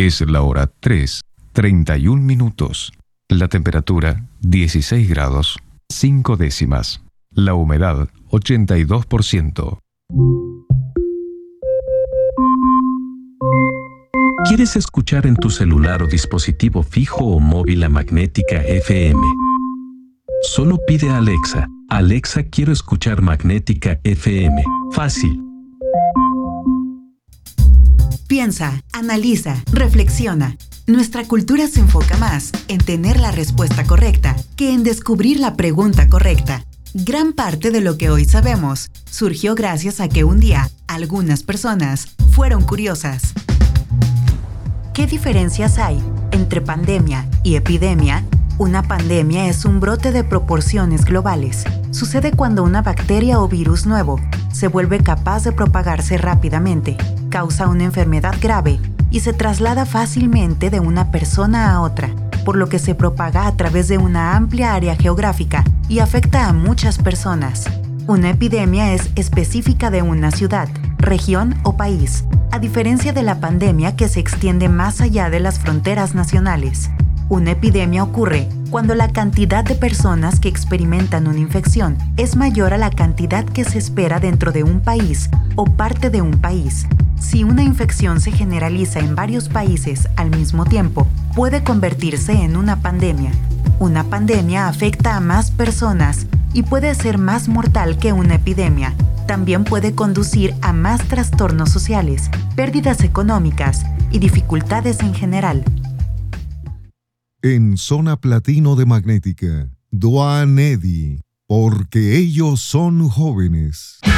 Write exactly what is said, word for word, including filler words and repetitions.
Es la hora tres, treinta y un minutos. La temperatura, dieciséis grados, cinco décimas. La humedad, ochenta y dos por ciento. ¿Quieres escuchar en tu celular o dispositivo fijo o móvil la Magnética F M? Solo pide a Alexa, Alexa, quiero escuchar Magnética F M. Fácil. Piensa, analiza, reflexiona. Nuestra cultura se enfoca más en tener la respuesta correcta que en descubrir la pregunta correcta. Gran parte de lo que hoy sabemos surgió gracias a que un día algunas personas fueron curiosas. ¿Qué diferencias hay entre pandemia y epidemia? Una pandemia es un brote de proporciones globales. Sucede cuando una bacteria o virus nuevo se vuelve capaz de propagarse rápidamente, causa una enfermedad grave y se traslada fácilmente de una persona a otra, por lo que se propaga a través de una amplia área geográfica y afecta a muchas personas. Una epidemia es específica de una ciudad, región o país, a diferencia de la pandemia que se extiende más allá de las fronteras nacionales. Una epidemia ocurre cuando la cantidad de personas que experimentan una infección es mayor a la cantidad que se espera dentro de un país o parte de un país. Si una infección se generaliza en varios países al mismo tiempo, puede convertirse en una pandemia. Una pandemia afecta a más personas y puede ser más mortal que una epidemia. También puede conducir a más trastornos sociales, pérdidas económicas y dificultades en general. En Zona Platino de Magnética, Doanedi, porque ellos son jóvenes.